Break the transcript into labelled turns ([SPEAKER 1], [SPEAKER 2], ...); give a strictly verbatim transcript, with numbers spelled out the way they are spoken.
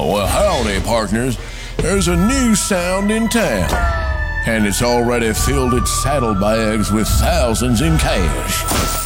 [SPEAKER 1] Oh, well, howdy, partners. There's a new sound in town, and it's already filled its saddlebags with thousands in cash.